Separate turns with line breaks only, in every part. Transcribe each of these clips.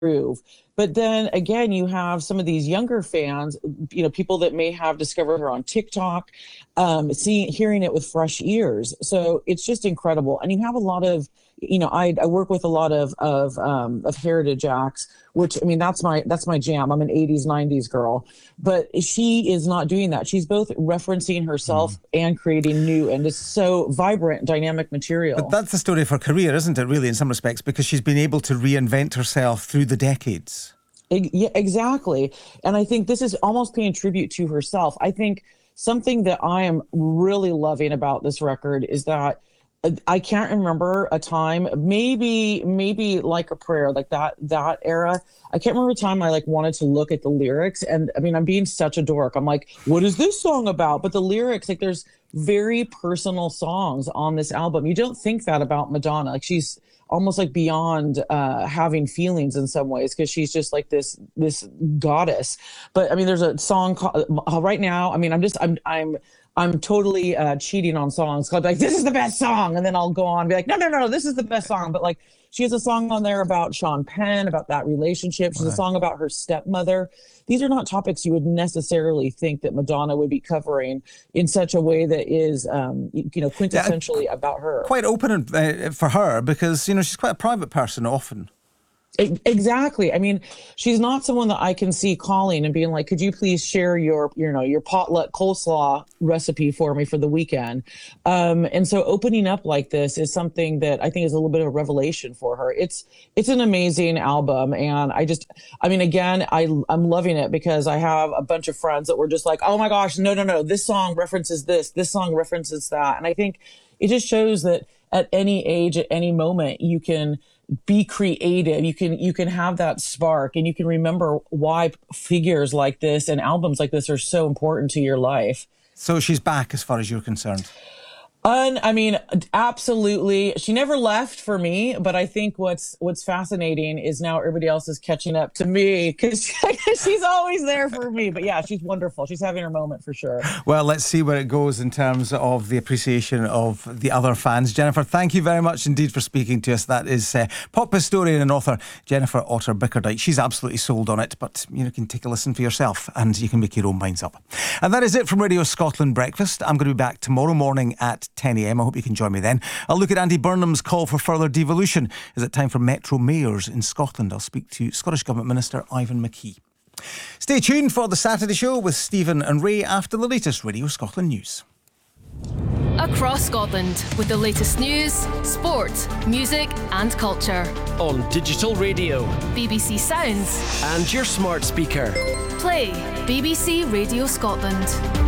groove. But then again, you have some of these younger fans, people that may have discovered her on TikTok, hearing it with fresh ears. So it's just incredible. And you have a lot of, I work with a lot of heritage acts, which, I mean, that's my jam. I'm an 80s, 90s girl, but she is not doing that. She's both referencing herself and creating new, and it's so vibrant, dynamic material.
But that's the story of her career, isn't it, really, in some respects, because she's been able to reinvent herself through the decades.
Yeah, exactly. And I think this is almost paying tribute to herself. I think something that I am really loving about this record is that I can't remember a time, maybe Like a Prayer, like that era. I can't remember a time I wanted to look at the lyrics. And I mean, I'm being such a dork. I'm like, what is this song about? But the lyrics, there's very personal songs on this album. You don't think that about Madonna. She's almost beyond having feelings in some ways, because she's just this goddess. But I mean, there's a song called right now. I mean, I'm totally cheating on songs. Called this is the best song, and then I'll go on and be like, no, this is the best song. But she has a song on there about Sean Penn, about that relationship. She's a song about her stepmother. These are not topics you would necessarily think that Madonna would be covering in such a way that is, quintessentially about her.
Quite open for her, because she's quite a private person often.
Exactly. I mean, she's not someone that I can see calling and being like, could you please share your potluck coleslaw recipe for me for the weekend? And so opening up like this is something that I think is a little bit of a revelation for her. It's an amazing album. And I'm loving it because I have a bunch of friends that were just like, oh my gosh, no, this song references this song references that. And I think it just shows that at any age, at any moment, you can be creative. You can have that spark, and you can remember why figures like this and albums like this are so important to your life.
So she's back as far as you're concerned?
I mean, absolutely. She never left for me, but I think what's fascinating is now everybody else is catching up to me, because she's always there for me. But yeah, she's wonderful. She's having her moment for sure.
Well, let's see where it goes in terms of the appreciation of the other fans. Jennifer, thank you very much indeed for speaking to us. That is pop historian and author Jennifer Otter Bickerdike. She's absolutely sold on it, but you can take a listen for yourself and you can make your own minds up. And that is it from Radio Scotland Breakfast. I'm going to be back tomorrow morning at 10 a.m. I hope you can join me then. I'll look at Andy Burnham's call for further devolution. Is it time for Metro mayors in Scotland? I'll speak to Scottish Government Minister Ivan McKee. Stay tuned for the Saturday Show with Stephen and Ray after the latest Radio Scotland news.
Across Scotland with the latest news, sport, music and culture.
On digital radio,
BBC Sounds
and your smart speaker.
Play BBC Radio Scotland.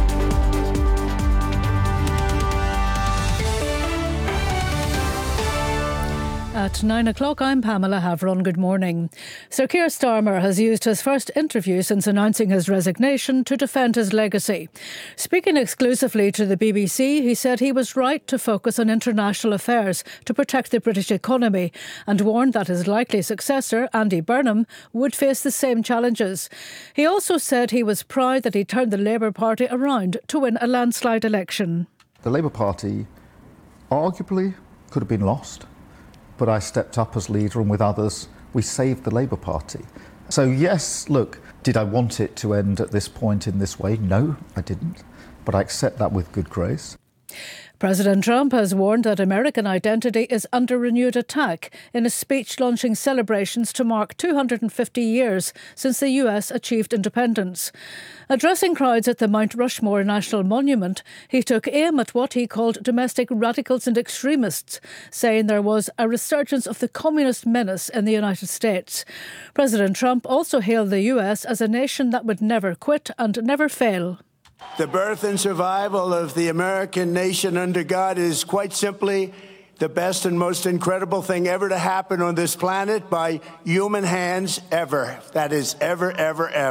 At 9 o'clock, I'm Pamela Havron. Good morning. Sir Keir Starmer has used his first interview since announcing his resignation to defend his legacy. Speaking exclusively to the BBC, he said he was right to focus on international affairs to protect the British economy, and warned that his likely successor, Andy Burnham, would face the same challenges. He also said he was proud that he turned the Labour Party around to win a landslide election.
The Labour Party arguably could have been lost, but I stepped up as leader, and with others, we saved the Labour Party. So yes, look, did I want it to end at this point in this way? No, I didn't. But I accept that with good grace.
President Trump has warned that American identity is under renewed attack in a speech launching celebrations to mark 250 years since the US achieved independence. Addressing crowds at the Mount Rushmore National Monument, he took aim at what he called domestic radicals and extremists, saying there was a resurgence of the communist menace in the United States. President Trump also hailed the US as a nation that would never quit and never fail.
The birth and survival of the American nation under God is quite simply the best and most incredible thing ever to happen on this planet by human hands ever. That is ever, ever, ever.